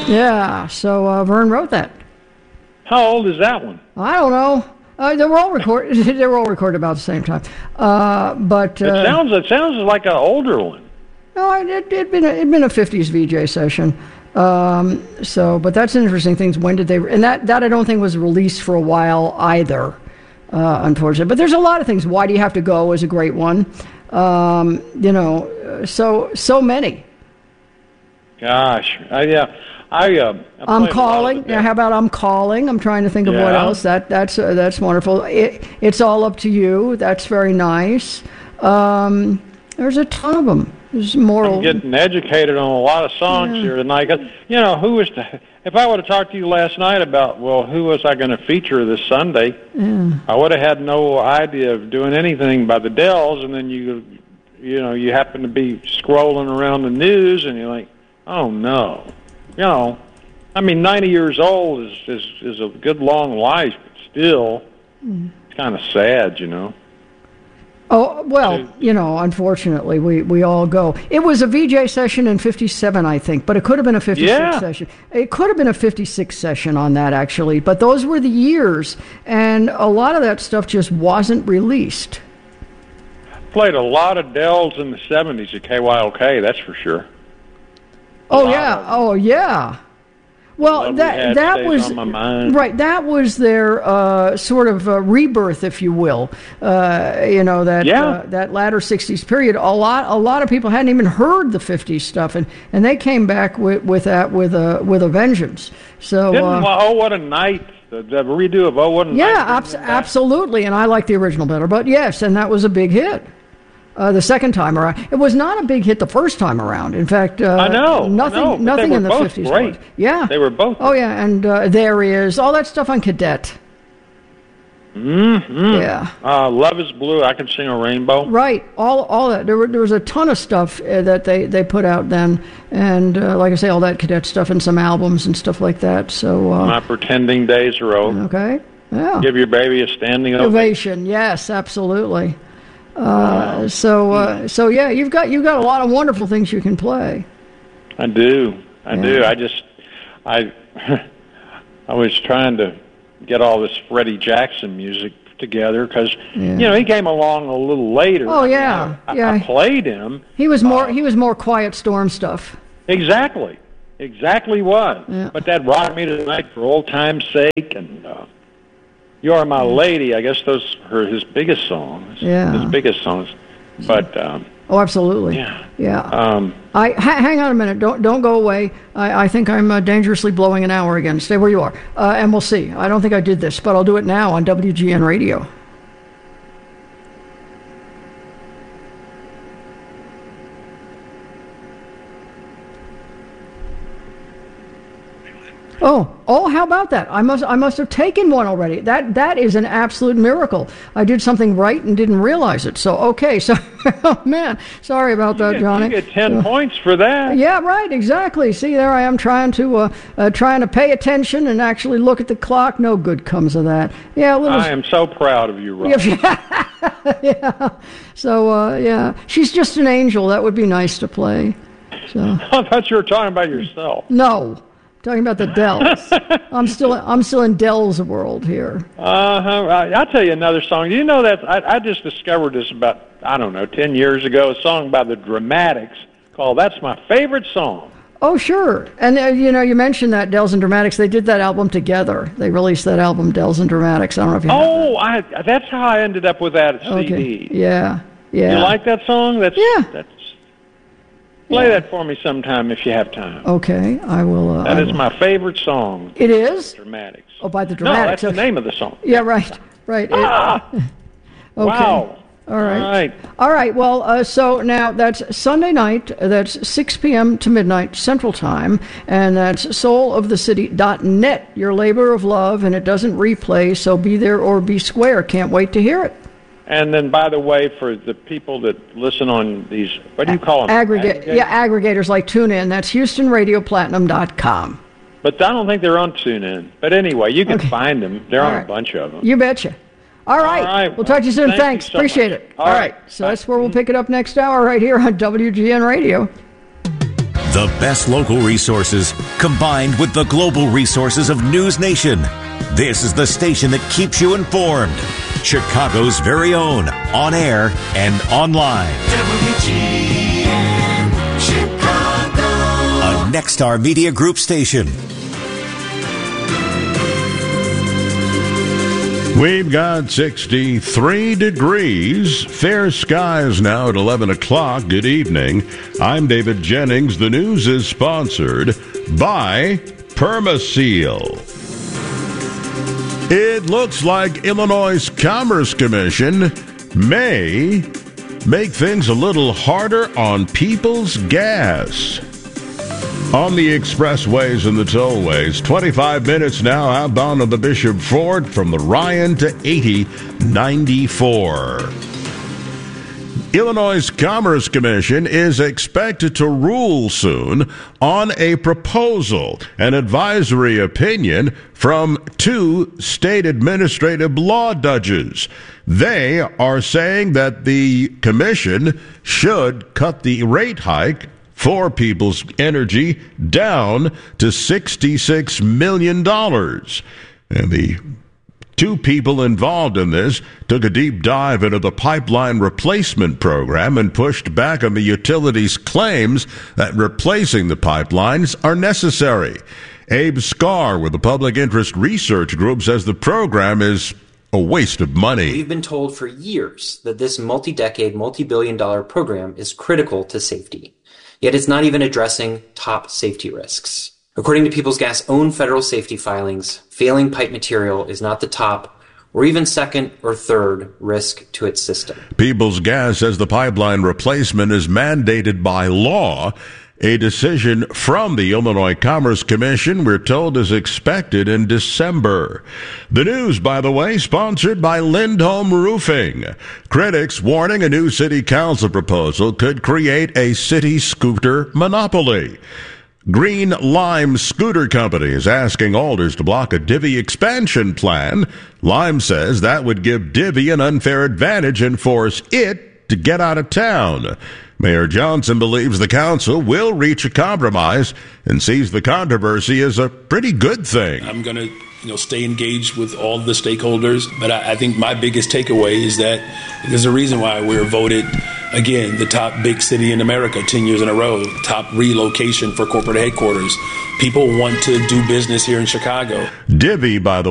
Yeah, so Vern wrote that. How old is that one? I don't know. They were all recorded. They were all recorded about the same time. But it sounds like an older one. No, it'd been a 50s VJ session. But that's an interesting thing. When did they? And that I don't think was released for a while either, unfortunately. But there's a lot of things. Why Do You Have to Go is a great one. So many. Gosh, I'm calling. How about I'm calling? I'm trying to think of what else. That's wonderful. It's All Up to You. That's very nice. There's a ton of them. There's moral. I'm getting educated on a lot of songs here tonight. If I would have talked to you last night about who was I going to feature this Sunday, I would have had no idea of doing anything by the Dells, and then you happen to be scrolling around the news, and you're like, oh no. 90 years old is a good long life, but still, it's kind of sad, Oh, well, unfortunately, we all go. It was a VJ session in 57, I think, but it could have been a 56 session. It could have been a 56 session on that, actually, but those were the years, and a lot of that stuff just wasn't released. Played a lot of Dells in the 70s at KYOK, that's for sure. Oh yeah. Well, that was right. That was their sort of rebirth, if you will. That latter '60s period. A lot of people hadn't even heard the '50s stuff, and they came back with a vengeance. So, What a Night, the redo of What a Night. Yeah, absolutely. And I like the original better, but yes, and that was a big hit. The second time around, it was not a big hit the first time around. In fact, nothing in the 50s. Great. Yeah, they were both. Oh yeah, and There Is all that stuff on Cadet. Mm-hmm. Yeah. Love Is Blue. I Can Sing a Rainbow. Right. All that. There was a ton of stuff that they put out then, and like I say, all that Cadet stuff and some albums and stuff like that. So. My Pretending Days Are Over. Okay. Yeah. Give Your Baby a Standing Ovation. Yes, absolutely. So yeah, you've got a lot of wonderful things you can play. I do. I was trying to get all this Freddie Jackson music together because he came along a little later. Oh yeah, I played him. He was more Quiet Storm stuff. Exactly was. Yeah. But that Rock Me Tonight for Old Time's Sake and. You Are My Lady, I guess those are his biggest songs. Yeah. His biggest songs. But oh, absolutely. Yeah. Hang on a minute. Don't go away. I think I'm dangerously blowing an hour again. Stay where you are. And we'll see. I don't think I did this, but I'll do it now on WGN Radio. Oh, how about that? I must have taken one already. That is an absolute miracle. I did something right and didn't realize it. So, okay. So, oh, man, sorry about that, Johnny. You get 10 points for that. Yeah, right, exactly. See, there I am trying to pay attention and actually look at the clock. No good comes of that. Yeah, I am so proud of you, Rob. Yeah. So, yeah, she's just an angel. That would be nice to play. So. I thought you were talking about yourself. No. Talking about the Dells. I'm still in Dells world here. I'll tell you another song. You know that I just discovered this about 10 years ago. A song by the Dramatics called "That's My Favorite Song." Oh sure, and you mentioned that Dells and Dramatics. They did that album together. They released that album, Dells and Dramatics. I don't know if you. Oh, that's how I ended up with that CD. Okay. Yeah. You like that song? Play that for me sometime if you have time. Okay, I will. That is my favorite song. It is? Dramatics. Oh, by the Dramatics. No, that's the name of the song. Yeah, right. Okay. Wow. All right. Well, so now that's Sunday night. That's 6 p.m. to midnight Central Time, and that's soulofthecity.net, your labor of love, and it doesn't replay, so be there or be square. Can't wait to hear it. And then, by the way, for the people that listen on these, what do you call them? Aggregators like TuneIn. That's HoustonRadioPlatinum.com. But I don't think they're on TuneIn. But anyway, you can find them. They're on a bunch of them. You betcha. All right. We'll talk to you soon. Thanks. Appreciate it. All right. So that's where we'll pick it up next hour right here on WGN Radio. The best local resources combined with the global resources of News Nation. This is the station that keeps you informed. Chicago's very own, on air and online. WGN Chicago. A Nexstar Media Group station. We've got 63 degrees. Fair skies now at 11 o'clock. Good evening. I'm David Jennings. The news is sponsored by Permaseal. It looks like Illinois' Commerce Commission may make things a little harder on people's gas. On the expressways and the tollways, 25 minutes now outbound of the Bishop Ford from the Ryan to 8094. Illinois' Commerce Commission is expected to rule soon on a proposal, an advisory opinion from two state administrative law judges. They are saying that the commission should cut the rate hike for People's Energy down to $66 million. And the two people involved in this took a deep dive into the pipeline replacement program and pushed back on the utility's claims that replacing the pipelines are necessary. Abe Scar with the Public Interest Research Group says the program is a waste of money. We've been told for years that this multi-decade, multi-billion-dollar program is critical to safety. Yet it's not even addressing top safety risks. According to Peoples Gas' own federal safety filings, failing pipe material is not the top or even second or third risk to its system. Peoples Gas says the pipeline replacement is mandated by law. A decision from the Illinois Commerce Commission, we're told, is expected in December. The news, by the way, sponsored by Lindholm Roofing. Critics warning a new city council proposal could create a city scooter monopoly. Green Lime Scooter Company is asking alders to block a Divvy expansion plan. Lime says that would give Divvy an unfair advantage and force it to get out of town. Mayor Johnson believes the council will reach a compromise and sees the controversy as a pretty good thing. I'm going to stay engaged with all the stakeholders, but I think my biggest takeaway is that there's a reason why we're voted, again, the top big city in America 10 years in a row, top relocation for corporate headquarters. People want to do business here in Chicago. Divvy, by the